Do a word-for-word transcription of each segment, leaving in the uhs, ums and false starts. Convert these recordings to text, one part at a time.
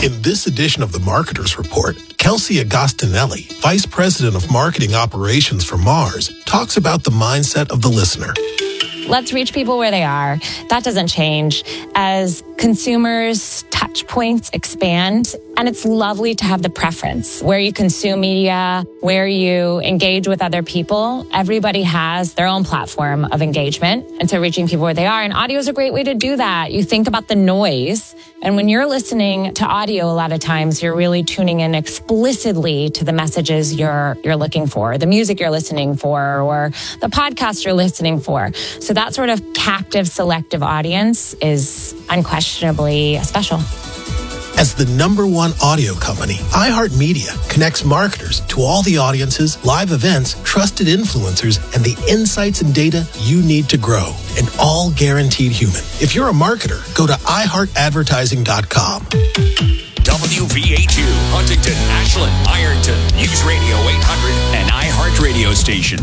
In this edition of the Marketers Report, Kelsey Agostinelli, Vice President of Marketing Operations for Mars, talks about the mindset of the listener. Let's reach people where they are. That doesn't change. As consumers' touch points expand, and it's lovely to have the preference where you consume media, where you engage with other people. Everybody has their own platform of engagement. And so reaching people where they are, and audio is a great way to do that. You think about the noise. And when you're listening to audio, a lot of times you're really tuning in explicitly to the messages you're you're looking for, the music you're listening for, or the podcast you're listening for. So that sort of captive, selective audience is unquestionably special. As the number one audio company, iHeartMedia connects marketers to all the audiences, live events, trusted influencers, and the insights and data you need to grow, and all guaranteed human. If you're a marketer, go to i heart advertising dot com. W V A two, Huntington, Ashland, Ironton, News Radio eight hundred, and iHeart Radio station.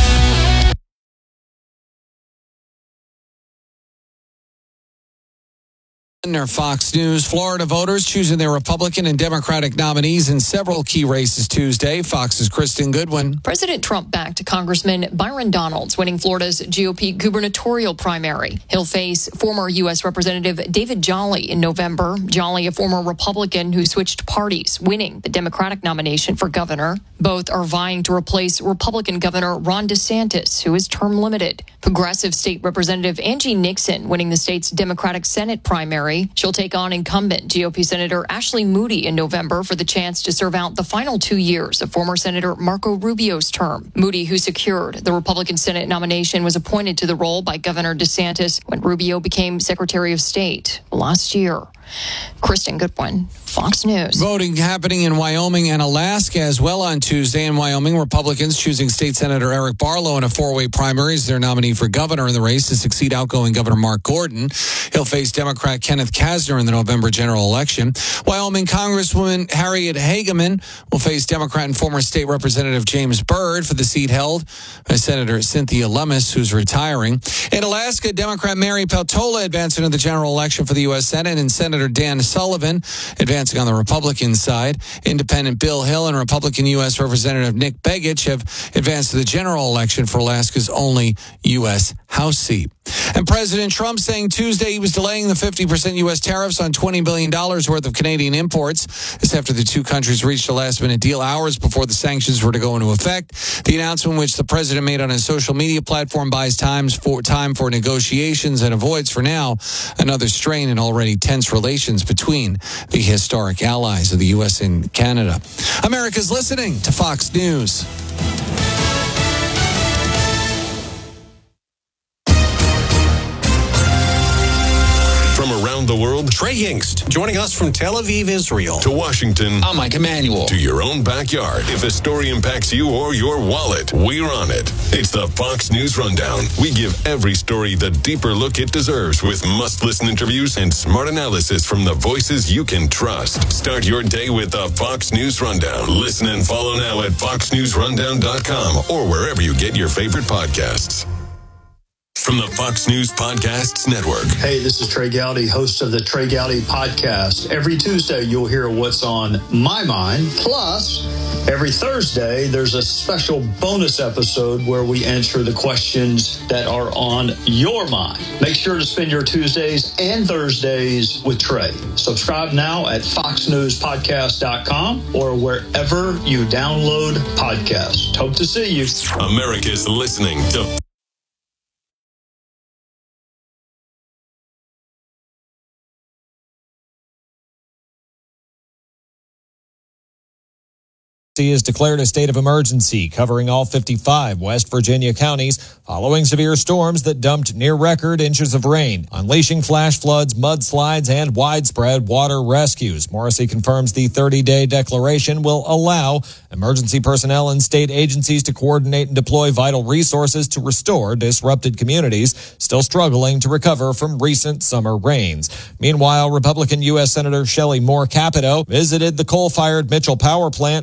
Our Fox News. Florida voters choosing their Republican and Democratic nominees in several key races Tuesday. Fox's Kristen Goodwin. President Trump backed Congressman Byron Donalds, winning Florida's G O P gubernatorial primary. He'll face former U S Representative David Jolly in November. Jolly, a former Republican who switched parties, winning the Democratic nomination for governor. Both are vying to replace Republican Governor Ron DeSantis, who is term limited. Progressive State Representative Angie Nixon winning the state's Democratic Senate primary. She'll take on incumbent G O P Senator Ashley Moody in November for the chance to serve out the final two years of former Senator Marco Rubio's term. Moody, who secured the Republican Senate nomination, was appointed to the role by Governor DeSantis when Rubio became Secretary of State last year. Kristen Goodwin, Fox News. Voting happening in Wyoming and Alaska as well on Tuesday. In Wyoming, Republicans choosing State Senator Eric Barlow in a four-way primary as their nominee for governor in the race to succeed outgoing Governor Mark Gordon. He'll face Democrat Kenneth Kasner in the November general election. Wyoming Congresswoman Harriet Hageman will face Democrat and former state representative James Byrd for the seat held by Senator Cynthia Lummis, who's retiring. In Alaska, Democrat Mary Peltola advancing to the general election for the U S Senate, and Senator Dan Sullivan advancing on the Republican side. Independent Bill Hill and Republican U S Representative Nick Begich have advanced to the general election for Alaska's only U S House seat. And President Trump saying Tuesday he was delaying the fifty percent U S tariffs on twenty billion dollars worth of Canadian imports. This after the two countries reached a last-minute deal hours before the sanctions were to go into effect. The announcement, which the president made on his social media platform, buys times for, time for negotiations and avoids, for now, another strain in already tense relations between the historic allies of the U S and Canada. America's listening to Fox News. From around the world, Trey Yingst, joining us from Tel Aviv, Israel. To Washington, I'm Mike Emanuel. To your own backyard. If a story impacts you or your wallet, we're on it. It's the Fox News Rundown. We give every story the deeper look it deserves with must-listen interviews and smart analysis from the voices you can trust. Start your day with the Fox News Rundown. Listen and follow now at fox news rundown dot com or wherever you get your favorite podcasts. From the Fox News Podcasts Network. Hey, this is Trey Gowdy, host of the Trey Gowdy Podcast. Every Tuesday, you'll hear what's on my mind. Plus, every Thursday, there's a special bonus episode where we answer the questions that are on your mind. Make sure to spend your Tuesdays and Thursdays with Trey. Subscribe now at fox news podcast dot com or wherever you download podcasts. Hope to see you. America's listening to has declared a state of emergency covering all fifty-five West Virginia counties following severe storms that dumped near-record inches of rain, unleashing flash floods, mudslides, and widespread water rescues. Morrissey confirms the thirty-day declaration will allow emergency personnel and state agencies to coordinate and deploy vital resources to restore disrupted communities still struggling to recover from recent summer rains. Meanwhile, Republican U S Senator Shelley Moore Capito visited the coal-fired Mitchell Power Plant in Mount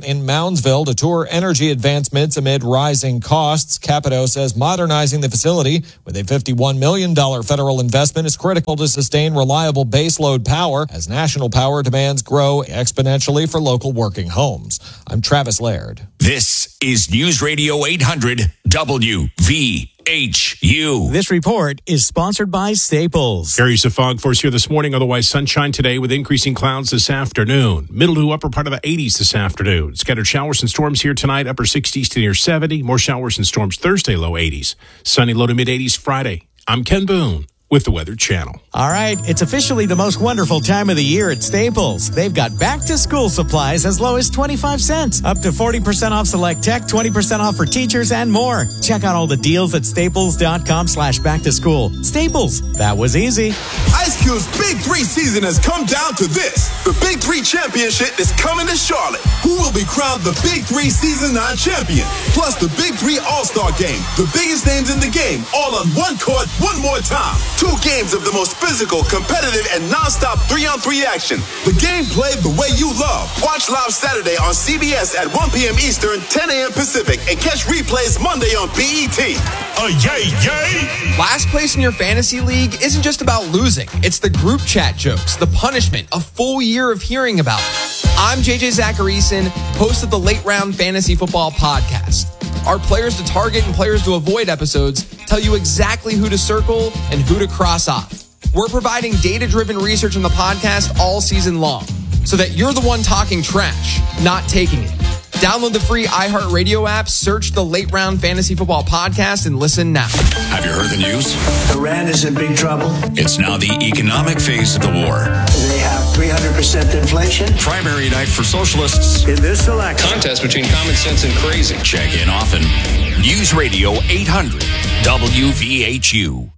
Brownsville to tour energy advancements amid rising costs. Capito says modernizing the facility with a fifty-one million dollars federal investment is critical to sustain reliable baseload power as national power demands grow exponentially for local working homes. I'm Travis Laird. This is News Radio eight hundred W V H U. This report is sponsored by Staples. Areas of fog force here this morning, otherwise sunshine today with increasing clouds this afternoon. Middle to upper part of the eighties this afternoon. Scattered showers and storms here tonight, upper sixties to near seventy. More showers and storms Thursday, low eighties. Sunny, low to mid eighties Friday. I'm Ken Boone with the Weather Channel. All right, it's officially the most wonderful time of the year at Staples. They've got back-to-school supplies as low as twenty-five cents, up to forty percent off select tech, twenty percent off for teachers, and more. Check out all the deals at staples.com slash back-to-school. Staples, that was easy. Ice Cube's Big Three season has come down to this. The Big Three Championship is coming to Charlotte. Who will be crowned the Big Three Season nine champion? Plus the Big Three All-Star Game. The biggest names in the game, all on one court, one more time. Two games of the most physical, competitive, and non-stop three-on-three action. The game played the way you love. Watch live Saturday on C B S at one p.m. Eastern, ten a.m. Pacific, and catch replays Monday on B E T. Oh, yay, yay! Last place in your fantasy league isn't just about losing. It's the group chat jokes, the punishment, a full year of hearing about it. I'm J J Zacharyson, host of the Late Round Fantasy Football Podcast. Our players to target and players to avoid episodes tell you exactly who to circle and who to cross off. We're providing data-driven research on the podcast all season long so that you're the one talking trash, not taking it. Download the free iHeartRadio app, search the Late Round Fantasy Football Podcast, and listen now. Have you heard the news? Iran is in big trouble. It's now the economic phase of the war. They have three hundred percent inflation. Primary night for socialists. In this election. Contest between common sense and crazy. Check in often. News Radio eight hundred W V H U.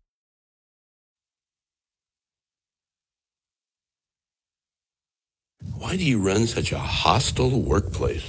Why do you run such a hostile workplace?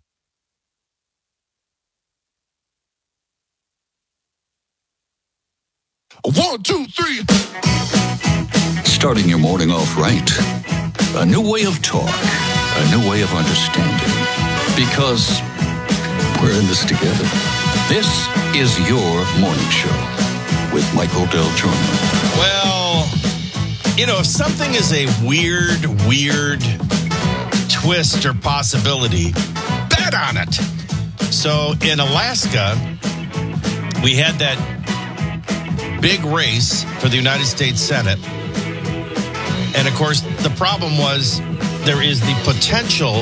One, two, three. Starting your morning off right. A new way of talk. A new way of understanding. Because we're in this together. This is your morning show with Michael Del Giorno. Well, you know, if something is a weird, weird twist or possibility, bet on it. So in Alaska, we had that big race for the United States Senate. And of course, the problem was there is the potential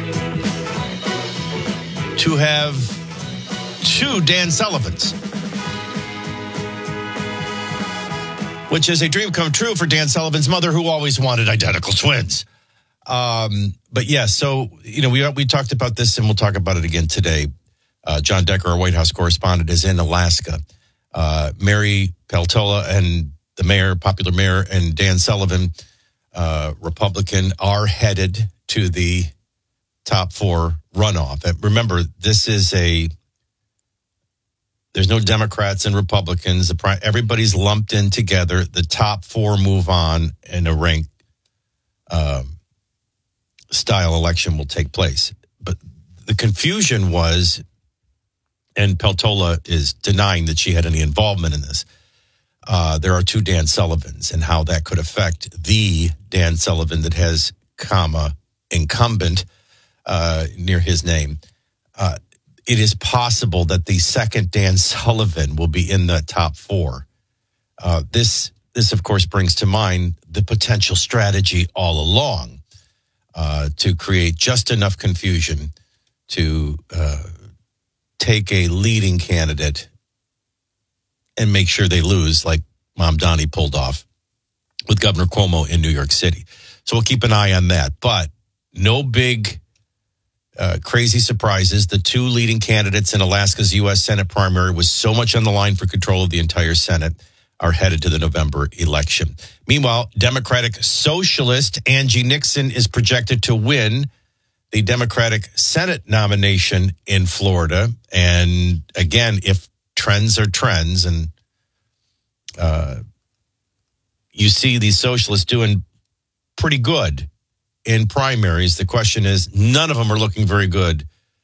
to have two Dan Sullivans, which is a dream come true for Dan Sullivan's mother, who always wanted identical twins. Um, but yeah, so, you know, we we talked about this and we'll talk about it again today. Uh, John Decker, our White House correspondent, is in Alaska. Uh, Mary Peltola and the mayor, popular mayor, and Dan Sullivan, uh, Republican, are headed to the top four runoff. And remember, this is a, there's no Democrats and Republicans. The, everybody's lumped in together. The top four move on, and a ranked um, style election will take place. But the confusion was, and Peltola is denying that she had any involvement in this, uh, there are two Dan Sullivans, and how that could affect the Dan Sullivan that has, comma, incumbent uh, near his name. Uh, it is possible that the second Dan Sullivan will be in the top four. Uh, this, this, of course, brings to mind the potential strategy all along uh, to create just enough confusion to uh, take a leading candidate and make sure they lose, like Mom Donnie pulled off with Governor Cuomo in New York City. So we'll keep an eye on that. But no big uh, crazy surprises. The two leading candidates in Alaska's U S Senate primary, with so much on the line for control of the entire Senate, are headed to the November election. Meanwhile, Democratic Socialist Angie Nixon is projected to win the Democratic Senate nomination in Florida. And again, if trends are trends, and uh, you see these socialists doing pretty good in primaries, the question is, none of them are looking very good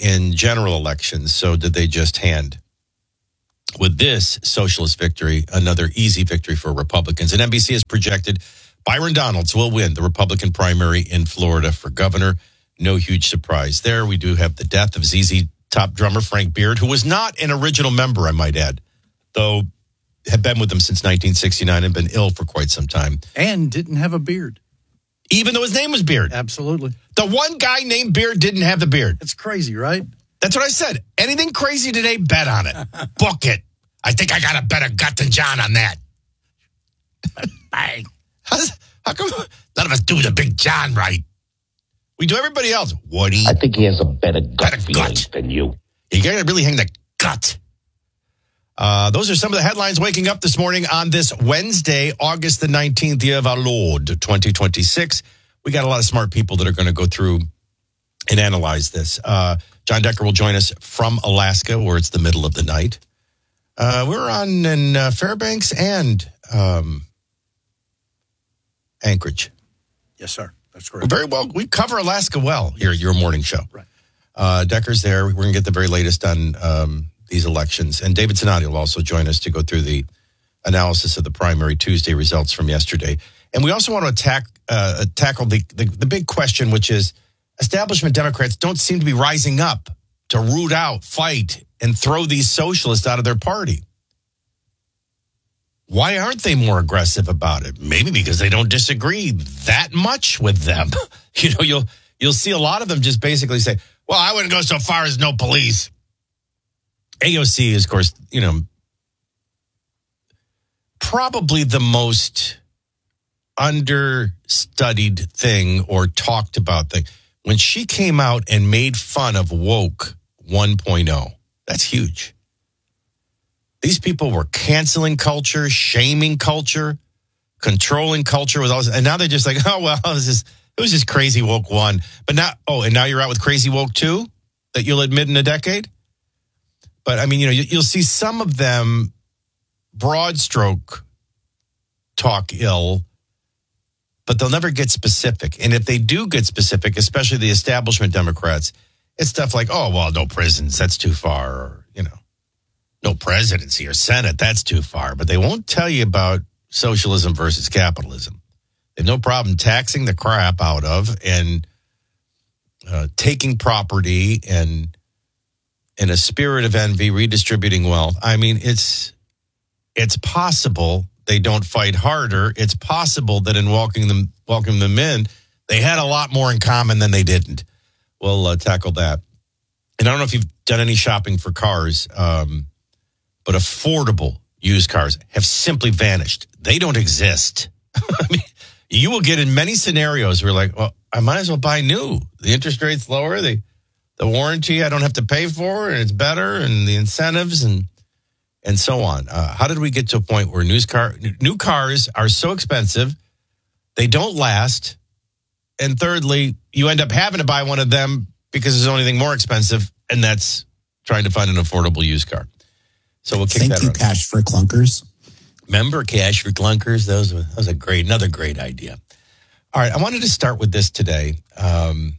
in general elections, so did they just hand, with this socialist victory, another easy victory for Republicans. And N B C has projected Byron Donalds will win the Republican primary in Florida for governor. No huge surprise there. We do have the death of Z Z Top drummer Frank Beard, who was not an original member, I might add, though had been with them since nineteen sixty-nine and been ill for quite some time. And didn't have a beard. Even though his name was Beard. Absolutely. The one guy named Beard didn't have the beard. It's crazy, right? That's what I said. Anything crazy today, bet on it. Book it. I think I got a better gut than John on that. Bang. How's, how come none of us do the Big John right? We do everybody else. Woody. I think he has a better gut better feeling gut. than you. You got to really hang the gut. Uh, those are some of the headlines waking up this morning on this Wednesday, August the nineteenth, year of our Lord, twenty twenty-six. We got a lot of smart people that are going to go through and analyze this. Uh, John Decker will join us from Alaska, where it's the middle of the night. Uh, we're on in uh, Fairbanks and um, Anchorage. Yes, sir. That's We're correct. very well. We cover Alaska well here at your morning show. Right. Uh, Decker's there. We're going to get the very latest on um, these elections. And David Sinati will also join us to go through the analysis of the primary Tuesday results from yesterday. And we also want to attack, uh, tackle the, the, the big question, which is establishment Democrats don't seem to be rising up to root out, fight, and throw these socialists out of their party. Why aren't they more aggressive about it? Maybe because they don't disagree that much with them. You know, you'll you'll see a lot of them just basically say, well, I wouldn't go so far as no police. A O C is, of course, you know, probably the most understudied thing or talked about thing. When she came out and made fun of woke one point oh, that's huge. These people were canceling culture, shaming culture, controlling culture with all this, and now they're just like, oh well, it was just, it was just crazy woke one. But now, oh, and now you're out with crazy woke two that you'll admit in a decade. But I mean, you know, you, you'll see some of them broad stroke talk ill, but they'll never get specific. And if they do get specific, especially the establishment Democrats, it's stuff like, oh well, no prisons, that's too far, or you know. No presidency or Senate, that's too far. But they won't tell you about socialism versus capitalism. They have no problem taxing the crap out of and uh, taking property and, in a spirit of envy, redistributing wealth. I mean, it's it's possible they don't fight harder. It's possible that in welcoming them, welcoming them in, they had a lot more in common than they didn't. We'll uh, tackle that. And I don't know if you've done any shopping for cars, um, but affordable used cars have simply vanished. They don't exist. I mean, you will get in many scenarios where you're like, well, I might as well buy new. The interest rate's lower. The, the warranty I don't have to pay for, and it's better, and the incentives and and so on. Uh, how did we get to a point where news car, new cars are so expensive, they don't last, and thirdly, you end up having to buy one of them because there's only anything more expensive, and that's trying to find an affordable used car. So we'll kick Thank that you, around. Cash for Clunkers. Remember Cash for Clunkers? Those were, that was a great, another great idea. All right, I wanted to start with this today. Um,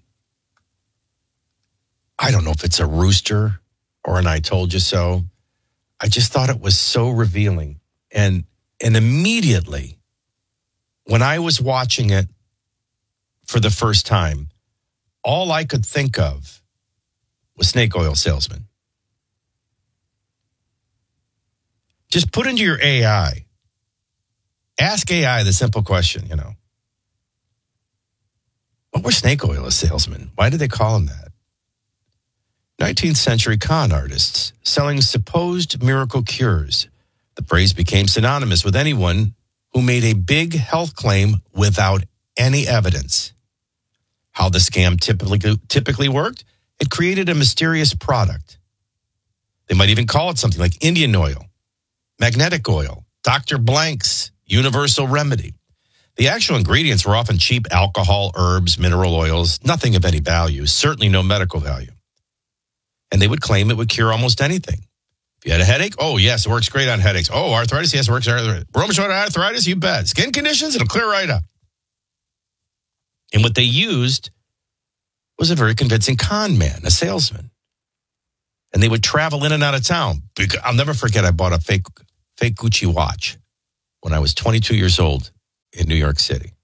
I don't know if it's a rooster or an I told you so. I just thought it was so revealing. And and immediately, when I was watching it for the first time, all I could think of was snake oil salesman. Just put into your A I. Ask A I the simple question, you know. What were snake oil salesmen? Why did they call them that? nineteenth century con artists selling supposed miracle cures. The phrase became synonymous with anyone who made a big health claim without any evidence. How the scam typically, typically worked? It created a mysterious product. They might even call it something like Indian oil, magnetic oil, Doctor Blank's universal remedy. The actual ingredients were often cheap alcohol, herbs, mineral oils, nothing of any value, certainly no medical value. And they would claim it would cure almost anything. If you had a headache, oh, yes, it works great on headaches. Oh, arthritis, yes, it works on arthritis. Rheumatoid arthritis, you bet. Skin conditions, it'll clear right up. And what they used was a very convincing con man, a salesman. And they would travel in and out of town. I'll never forget, I bought a fake fake Gucci watch when I was twenty-two years old in New York City.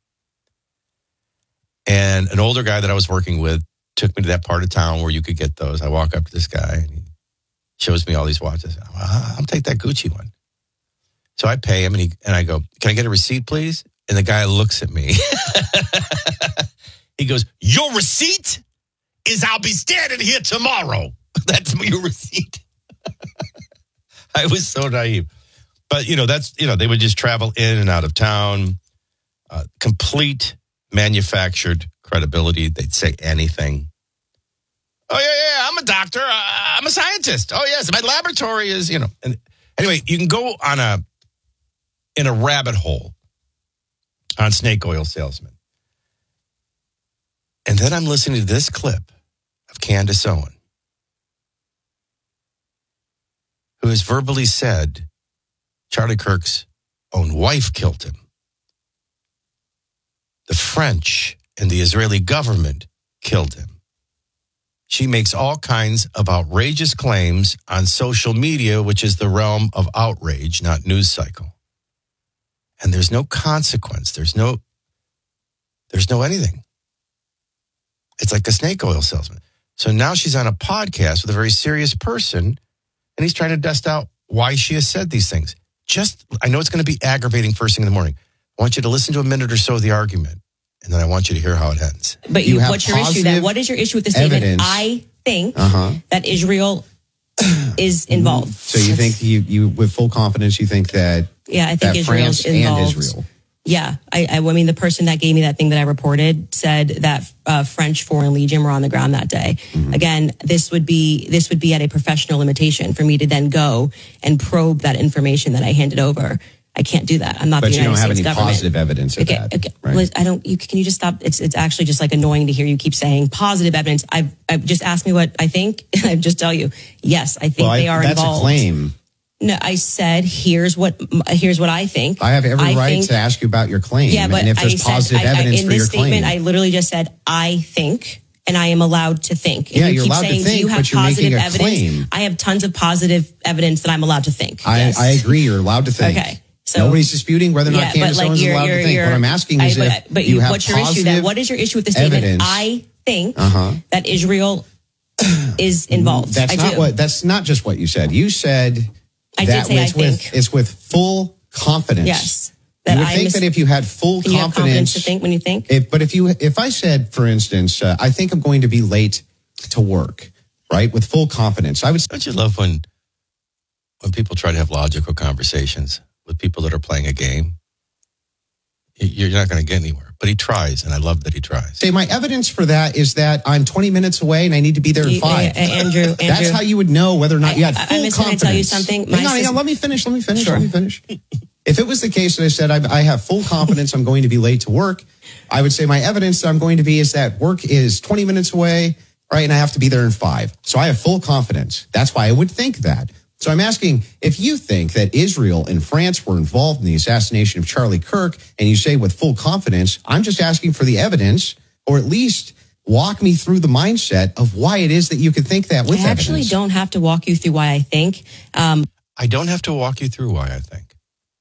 And an older guy that I was working with took me to that part of town where you could get those. I walk up to this guy and he shows me all these watches. I'll take that Gucci one. So I pay him and he and I go, can I get a receipt, please? And the guy looks at me. He goes, your receipt is I'll be standing here tomorrow. That's your receipt. I was so naive. But, you know, that's, you know, they would just travel in and out of town. Uh, complete manufactured credibility. They'd say anything. Oh, yeah, yeah, I'm a doctor. Uh, I'm a scientist. Oh, yes, my laboratory is, you know. And anyway, you can go on a, in a rabbit hole on snake oil salesmen. And then I'm listening to this clip of Candace Owen, who has verbally said Charlie Kirk's own wife killed him. The French and the Israeli government killed him. She makes all kinds of outrageous claims on social media, which is the realm of outrage, not news cycle. And there's no consequence. There's no, there's no anything. It's like a snake oil salesman. So now she's on a podcast with a very serious person, and he's trying to dust out why she has said these things. Just, I know it's going to be aggravating first thing in the morning. I want you to listen to a minute or so of the argument, and then I want you to hear how it ends. But you, you what's your issue then? What is your issue with the statement, evidence. I think uh-huh. that Israel is involved? So you think, you, you with full confidence, you think that Yeah, I think Israel's France involved. and Israel. Yeah, I, I, I mean, the person that gave me that thing that I reported said that uh, French Foreign Legion were on the ground that day. Mm-hmm. Again, this would be this would be at a professional limitation for me to then go and probe that information that I handed over. I can't do that. I'm not but the United States government. But you don't have any government. positive evidence of okay, that. Okay, right? Liz, I don't. You, can you just stop? It's it's actually just like annoying to hear you keep saying positive evidence. I've, I've just asked me what I think, and I just tell you, yes, I think well, they I, are that's involved. That's a claim. No, I said, here's what here's what I think. I have every I right think, to ask you about your claim. Yeah, but and if there's I positive said, evidence I, I, in for your this statement, claim. I literally just said, I think, and I am allowed to think. And yeah, you you're keep allowed saying, to think, do you have but you're positive making a evidence? claim. I have tons of positive evidence that I'm allowed to think. I, yes. I agree, you're allowed to think. Okay. So, nobody's disputing whether or not yeah, Candace like Owens is allowed to think. What I'm asking is I, if but you, you have what's your issue then? What is your issue with the statement? Evidence. I think uh-huh. that Israel is involved. That's I not do. what. That's not just what you said. You said I that did say it's I with think. it's with full confidence. Yes. You would I think mis- that if you had full Can you have confidence, confidence to think when you think. If, but if you, if I said, for instance, uh, I think I'm going to be late to work, right, with full confidence, I would. Don't you love when when people try to have logical conversations with people that are playing a game? You're not going to get anywhere. But he tries, and I love that he tries. Say my evidence for that is that I'm twenty minutes away and I need to be there in five. Uh, Andrew, Andrew, that's how you would know whether or not you had full I, I'm confidence. going to tell you something. Hang on, hang on, let me finish. Let me finish. Sure. Let me finish. If it was the case that I said I, I have full confidence I'm going to be late to work, I would say my evidence that I'm going to be is that work is twenty minutes away, right, and I have to be there in five. So I have full confidence. That's why I would think that. So I'm asking, if you think that Israel and France were involved in the assassination of Charlie Kirk, and you say with full confidence, I'm just asking for the evidence, or at least walk me through the mindset of why it is that you could think that with I actually evidence. don't have to walk you through why I think. Um, I don't have to walk you through why I think.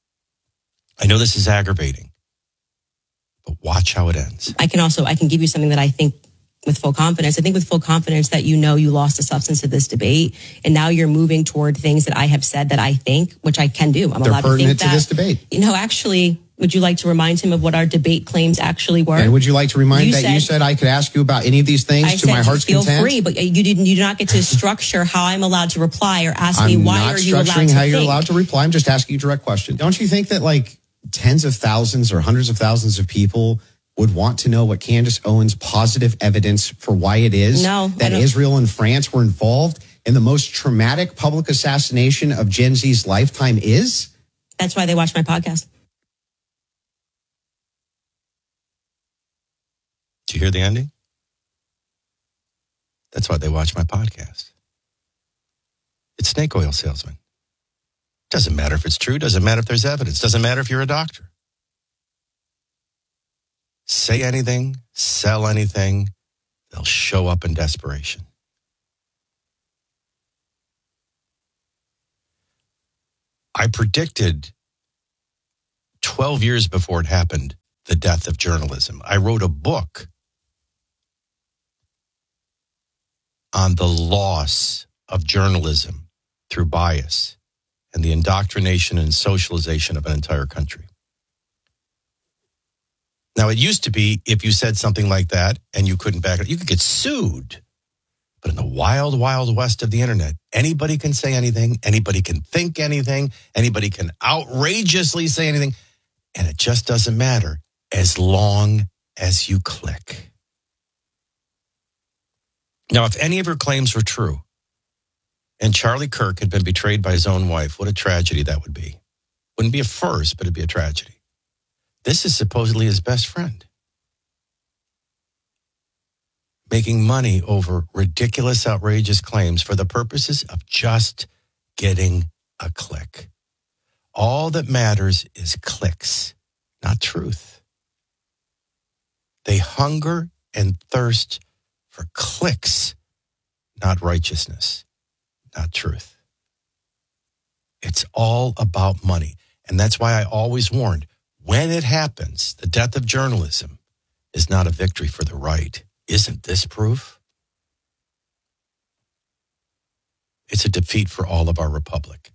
I know this is aggravating, but watch how it ends. I can also, I can give you something that I think with full confidence. I think with full confidence that you know you lost the substance of this debate, and now you're moving toward things that I have said that I think, which I can do. I'm They're allowed to think pertinent that. to this debate. You know, actually, would you like to remind him of what our debate claims actually were? And would you like to remind you that said, you said I could ask you about any of these things I to said my heart's feel content? free, but you didn't. You do not get to structure how I'm allowed to reply or ask I'm me why not are you allowed to structuring how you're think? allowed to reply. I'm just asking you a direct question. Don't you think that like tens of thousands or hundreds of thousands of people would want to know what Candace Owens' positive evidence for why it is no, that Israel and France were involved in the most traumatic public assassination of Gen Z's lifetime is? That's why they watch my podcast. Did you hear the ending? That's why they watch my podcast. It's snake oil salesman. Doesn't matter if it's true. Doesn't matter if there's evidence. Doesn't matter if you're a doctor. Say anything, sell anything, they'll show up in desperation. I predicted twelve years before it happened, the death of journalism. I wrote a book on the loss of journalism through bias and the indoctrination and socialization of an entire country. Now, it used to be if you said something like that and you couldn't back it, you could get sued. But in the wild, wild west of the internet, anybody can say anything, anybody can think anything, anybody can outrageously say anything, and it just doesn't matter as long as you click. Now, if any of her claims were true, and Charlie Kirk had been betrayed by his own wife, what a tragedy that would be. Wouldn't be a first, but it'd be a tragedy. This is supposedly his best friend. Making money over ridiculous, outrageous claims for the purposes of just getting a click. All that matters is clicks, not truth. They hunger and thirst for clicks, not righteousness, not truth. It's all about money. And that's why I always warned, when it happens, the death of journalism is not a victory for the right. Isn't this proof? It's a defeat for all of our republic.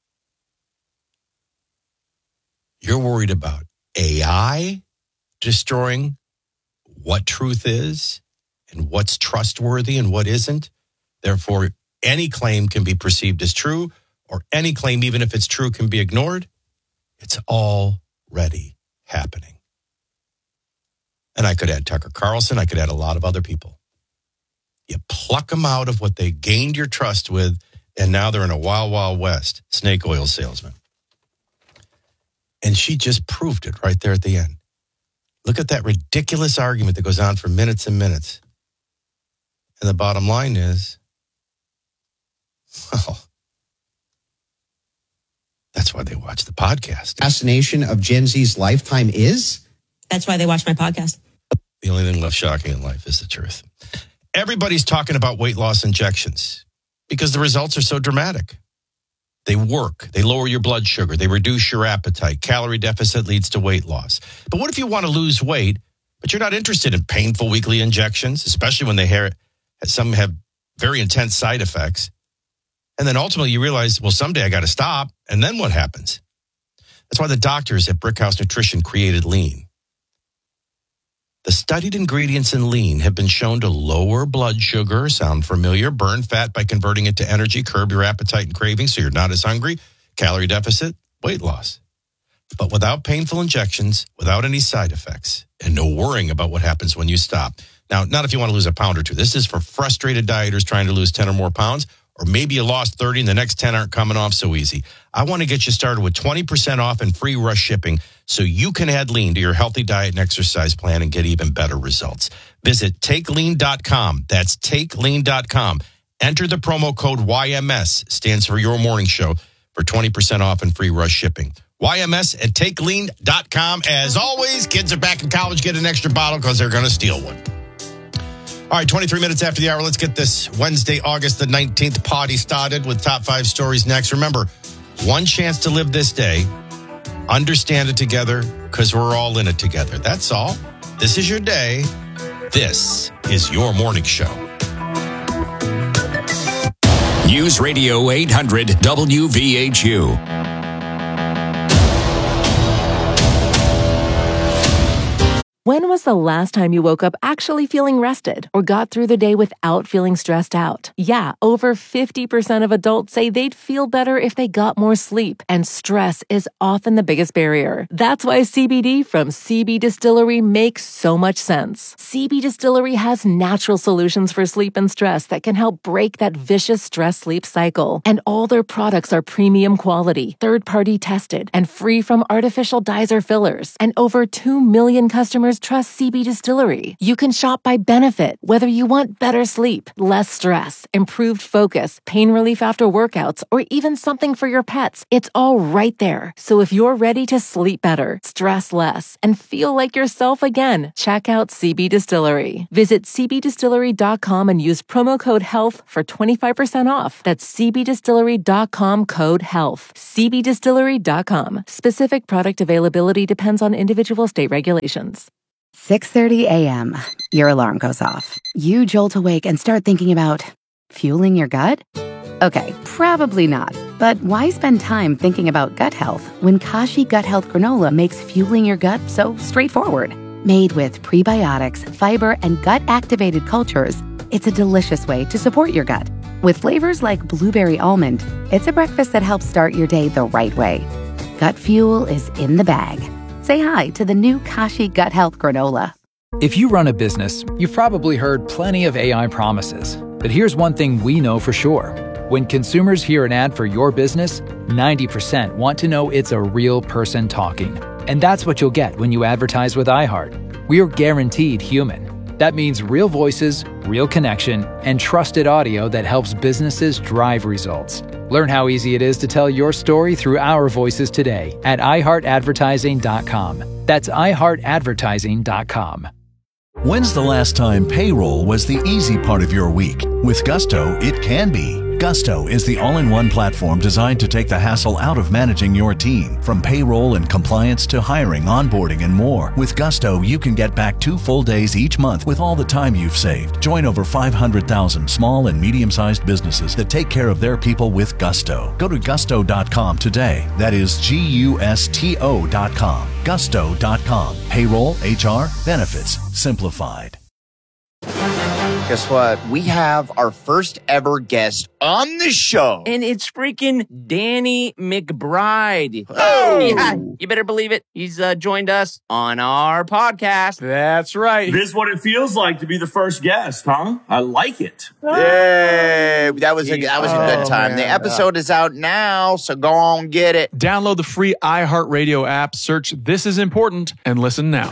You're worried about A I destroying what truth is and what's trustworthy and what isn't. Therefore, any claim can be perceived as true, or any claim, even if it's true, can be ignored. It's already happening. And I could add Tucker Carlson. I could add a lot of other people. You pluck them out of what they gained your trust with, and now they're in a wild, wild west. Snake oil salesman. And she just proved it right there at the end. Look at that ridiculous argument that goes on for minutes and minutes. And the bottom line is, well, that's why they watch the podcast. Fascination of Gen Z's lifetime is? That's why they watch my podcast. The only thing left shocking in life is the truth. Everybody's talking about weight loss injections because the results are so dramatic. They work. They lower your blood sugar. They reduce your appetite. Calorie deficit leads to weight loss. But what if you want to lose weight, but you're not interested in painful weekly injections, especially when they have, some have very intense side effects? And then ultimately you realize, well, someday I got to stop. And then what happens? That's why the doctors at Brickhouse Nutrition created Lean. The studied ingredients in Lean have been shown to lower blood sugar, sound familiar, burn fat by converting it to energy, curb your appetite and cravings so you're not as hungry, calorie deficit, weight loss. But without painful injections, without any side effects, and no worrying about what happens when you stop. Now, not if you want to lose a pound or two. This is for frustrated dieters trying to lose ten or more pounds, or maybe you lost thirty and the next ten aren't coming off so easy. I want to get you started with twenty percent off and free rush shipping so you can add Lean to your healthy diet and exercise plan and get even better results. Visit take lean dot com. That's take lean dot com. Enter the promo code Y M S, stands for Your Morning Show, for twenty percent off and free rush shipping. Y M S at take lean dot com. As always, kids are back in college, get an extra bottle because they're going to steal one. All right, twenty-three minutes after the hour, let's get this Wednesday, August the nineteenth party started with top five stories next. Remember, one chance to live this day. Understand it together because we're all in it together. That's all. This is your day. This is your morning show. News Radio eight hundred W V H U. When was the last time you woke up actually feeling rested or got through the day without feeling stressed out? Yeah, over fifty percent of adults say they'd feel better if they got more sleep, and stress is often the biggest barrier. That's why C B D from C B Distillery makes so much sense. C B Distillery has natural solutions for sleep and stress that can help break that vicious stress-sleep cycle. And all their products are premium quality, third-party tested, and free from artificial dyes or fillers. And over two million customers customers trust C B Distillery. You can shop by benefit, whether you want better sleep, less stress, improved focus, pain relief after workouts, or even something for your pets. It's all right there. So if you're ready to sleep better, stress less, and feel like yourself again, check out C B Distillery. Visit c b distillery dot com and use promo code HEALTH for twenty-five percent off. That's c b distillery dot com code HEALTH. c b distillery dot com. Specific product availability depends on individual state regulations. six thirty a.m. Your alarm goes off. You jolt awake and start thinking about fueling your gut? Okay, probably not. But why spend time thinking about gut health when Kashi Gut Health Granola makes fueling your gut so straightforward? Made with prebiotics, fiber, and gut-activated cultures, it's a delicious way to support your gut. With flavors like blueberry almond, it's a breakfast that helps start your day the right way. Gut fuel is in the bag. Say hi to the new Kashi Gut Health Granola. If you run a business, you've probably heard plenty of A I promises. But here's one thing we know for sure. When consumers hear an ad for your business, ninety percent want to know it's a real person talking. And that's what you'll get when you advertise with iHeart. We are guaranteed human. That means real voices, real connection, and trusted audio that helps businesses drive results. Learn how easy it is to tell your story through our voices today at i heart advertising dot com. That's i heart advertising dot com. When's the last time payroll was the easy part of your week? With Gusto, it can be. Gusto is the all-in-one platform designed to take the hassle out of managing your team. From payroll and compliance to hiring, onboarding, and more. With Gusto, you can get back two full days each month with all the time you've saved. Join over five hundred thousand small and medium-sized businesses that take care of their people with Gusto. Go to gusto dot com today. That is G U S T O dot com. gusto dot com. Payroll, H R, benefits, simplified. Guess what? We have our first ever guest on the show. And it's freaking Danny McBride. Oh! Yeah, you better believe it. He's uh, joined us on our podcast. That's right. This is what it feels like to be the first guest, huh? I like it. Yay! That was a, that was a good time. Oh, the man. episode is out now, so go on, get it. Download the free iHeartRadio app, search This Is Important, and listen now.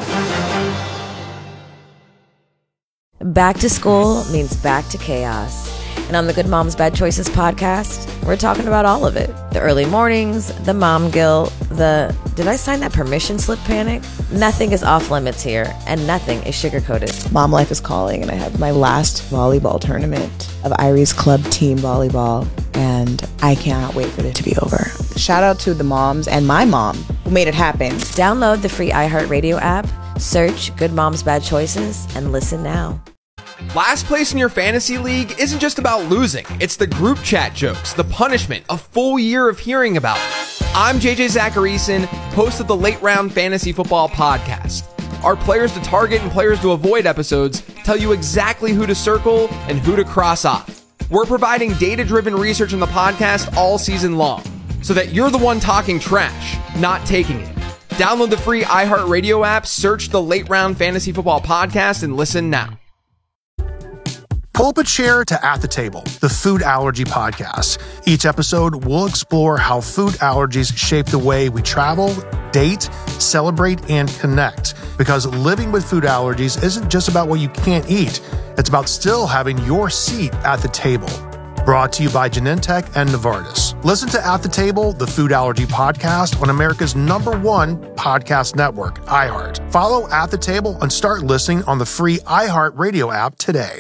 Back to school means back to chaos. And on the Good Moms Bad Choices podcast, we're talking about all of it. The early mornings, the mom guilt, the did I sign that permission slip panic? Nothing is off limits here, and nothing is sugar-coated. Mom life is calling, and I have my last volleyball tournament of Irie's club team volleyball, and I cannot wait for it to be over. Shout out to the moms and my mom who made it happen. Download the free iHeartRadio app, search Good Moms Bad Choices, and listen now. Last place in your fantasy league isn't just about losing. It's the group chat jokes, the punishment, a full year of hearing about it. I'm J J Zacharyson, host of the Late Round Fantasy Football Podcast. Our players to target and players to avoid episodes tell you exactly who to circle and who to cross off. We're providing data-driven research in the podcast all season long, so that you're the one talking trash, not taking it. Download the free iHeartRadio app, search the Late Round Fantasy Football Podcast, and listen now. Pull up a chair to At the Table, the food allergy podcast. Each episode, we'll explore how food allergies shape the way we travel, date, celebrate, and connect. Because living with food allergies isn't just about what you can't eat. It's about still having your seat at the table. Brought to you by Genentech and Novartis. Listen to At the Table, the food allergy podcast on America's number one podcast network, iHeart. Follow At the Table and start listening on the free iHeart Radio app today.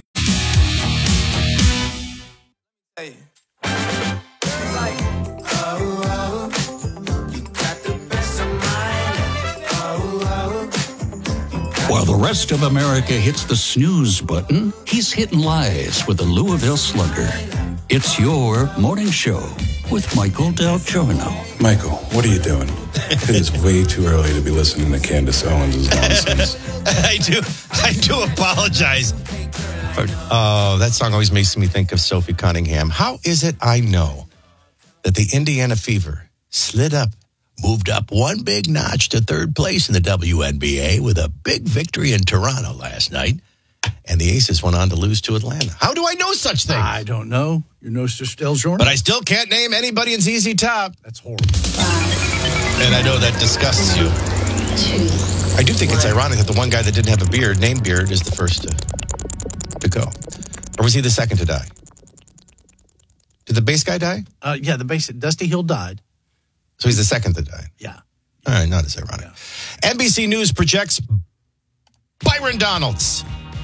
While the rest of America hits the snooze button, he's hitting lies with the Louisville Slugger. It's your morning show with Michael Del Giorno. Michael, what are you doing? It is way too early to be listening to Candace Owens' nonsense. I do, I do apologize. Oh, that song always makes me think of Sophie Cunningham. How is it I know that the Indiana Fever slid up, moved up one big notch to third place in the W N B A with a big victory in Toronto last night, and the Aces went on to lose to Atlanta? How do I know such things? I don't know. You're no Del Giorno. But I still can't name anybody in Z Z Top. That's horrible. And I know that disgusts you. two. I do think it's ironic that the one guy that didn't have a beard, named Beard, is the first to, to go. Or was he the second to die? Did the bass guy die? Uh, yeah, the bass, Dusty Hill died. So he's the second to die? Yeah. All right, not as ironic. Yeah. N B C News projects Byron Donalds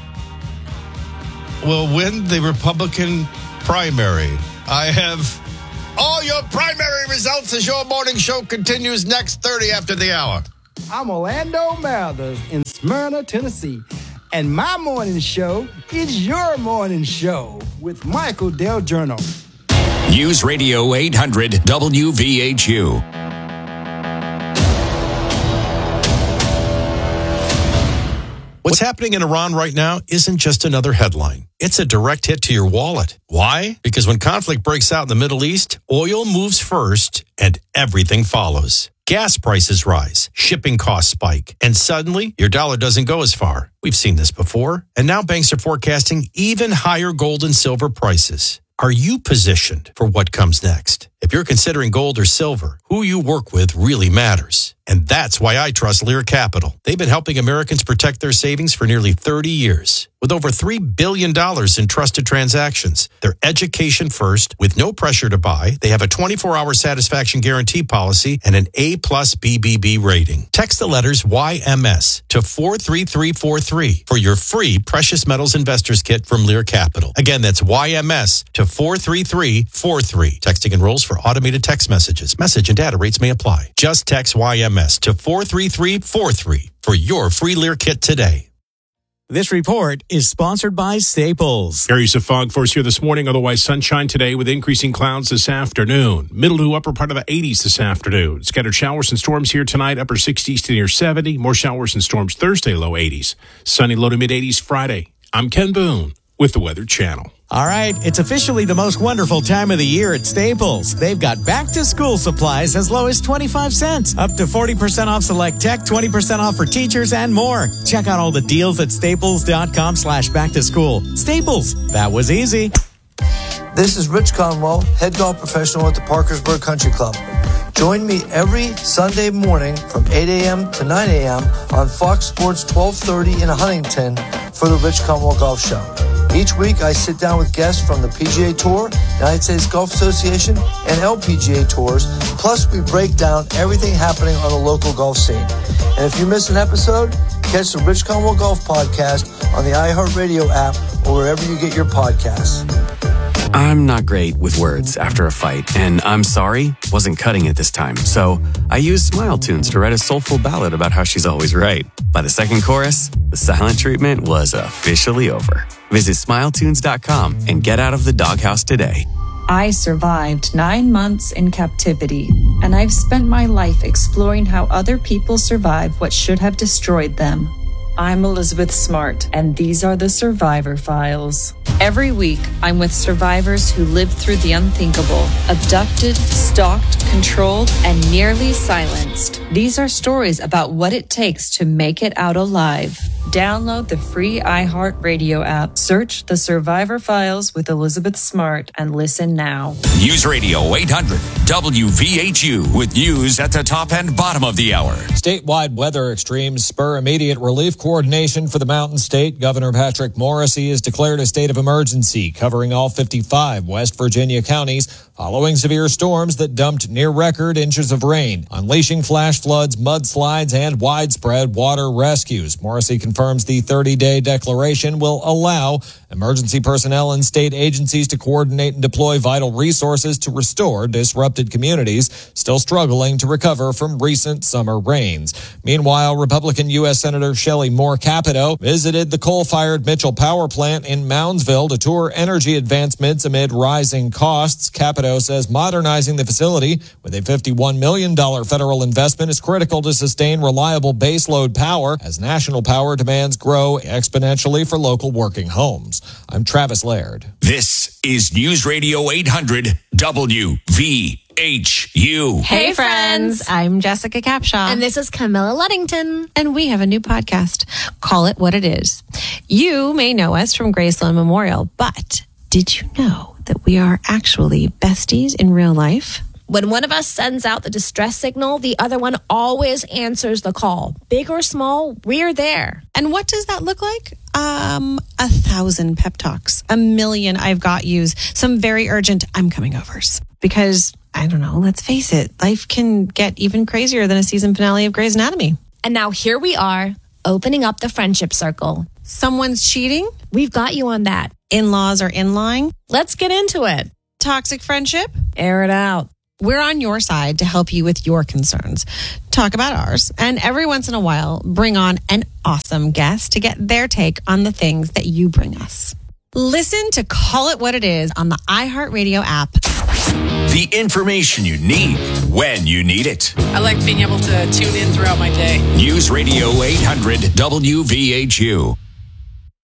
will win the Republican primary. I have all your primary results as your morning show continues next thirty after the hour. I'm Orlando Mathers in Smyrna, Tennessee. And my morning show is your morning show with Michael Del Giorno. News Radio eight hundred W V H U. What's happening in Iran right now isn't just another headline. It's a direct hit to your wallet. Why? Because when conflict breaks out in the Middle East, oil moves first and everything follows. Gas prices rise, shipping costs spike, and suddenly your dollar doesn't go as far. We've seen this before. And now banks are forecasting even higher gold and silver prices. Are you positioned for what comes next? If you're considering gold or silver, who you work with really matters. And that's why I trust Lear Capital. They've been helping Americans protect their savings for nearly thirty years. With over three billion dollars in trusted transactions, they're education first with no pressure to buy. They have a twenty-four hour satisfaction guarantee policy and an A plus B B B rating. Text the letters Y M S to four three three four three for your free Precious Metals Investors Kit from Lear Capital. Again, that's Y M S to four three three four three. Texting enrolls for automated text messages. Message and data rates may apply. Just text Y M S to four three three four three for your free Lear Kit today. This report is sponsored by Staples. Areas of fog for us here this morning, otherwise sunshine today with increasing clouds this afternoon. Middle to upper part of the eighties this afternoon. Scattered showers and storms here tonight, upper sixties to near seventy. More showers and storms Thursday, low eighties. Sunny low to mid eighties Friday. I'm Ken Boone with the Weather Channel. All right, it's officially the most wonderful time of the year at Staples. They've got back-to-school supplies as low as twenty-five cents, up to forty percent off select tech, twenty percent off for teachers, and more. Check out all the deals at staples.com slash back-to-school. Staples, that was easy. This is Rich Conwell, head golf professional at the Parkersburg Country Club. Join me every Sunday morning from eight a.m. to nine a.m. on Fox Sports twelve thirty in Huntington for the Rich Conwell Golf Show. Each week, I sit down with guests from the P G A Tour, United States Golf Association, and L P G A Tours. Plus, we break down everything happening on the local golf scene. And if you miss an episode, catch the Rich Conwell Golf Podcast on the iHeartRadio app or wherever you get your podcasts. I'm not great with words after a fight, and I'm sorry wasn't cutting it this time. So I used Smile Tunes to write a soulful ballad about how she's always right. By the second chorus, the silent treatment was officially over. Visit smile tunes dot com and get out of the doghouse today. I survived nine months in captivity, and I've spent my life exploring how other people survive what should have destroyed them. I'm Elizabeth Smart, and these are the Survivor Files. Every week, I'm with survivors who lived through the unthinkable, abducted, stalked, controlled, and nearly silenced. These are stories about what it takes to make it out alive. Download the free iHeartRadio app, search The Survivor Files with Elizabeth Smart, and listen now. News Radio eight hundred W V H U with news at the top and bottom of the hour. Statewide weather extremes spur immediate relief coordination for the Mountain State. Governor Patrick Morrisey has declared a state of emergency covering all fifty-five West Virginia counties following severe storms that dumped near-record inches of rain, unleashing flash floods, mudslides, and widespread water rescues. Morrisey confirms the thirty-day declaration will allow emergency personnel and state agencies to coordinate and deploy vital resources to restore disrupted communities still struggling to recover from recent summer rains. Meanwhile, Republican U S Senator Shelley Moore Capito visited the coal-fired Mitchell Power Plant in Moundsville to tour energy advancements amid rising costs. Capito says modernizing the facility with a fifty-one million dollars federal investment is critical to sustain reliable baseload power as national power demands grow exponentially for local working homes. I'm Travis Laird. This is News Radio eight hundred W V H U. Hey, friends. I'm Jessica Capshaw. And this is Camilla Luddington. And we have a new podcast. Call it what it is. You may know us from Graceland Memorial, but did you know that we are actually besties in real life? When one of us sends out the distress signal, the other one always answers the call. Big or small, we're there. And what does that look like? Um, a thousand pep talks, a million I've got yous, some very urgent I'm coming overs. Because, I don't know, let's face it, life can get even crazier than a season finale of Grey's Anatomy. And now here we are, opening up the friendship circle. Someone's cheating? We've got you on that. In-laws are in-lying? Let's get into it. Toxic friendship? Air it out. We're on your side to help you with your concerns. Talk about ours. And every once in a while, bring on an awesome guest to get their take on the things that you bring us. Listen to Call It What It Is on the iHeartRadio app. The information you need when you need it. I like being able to tune in throughout my day. News Radio eight hundred W V H U.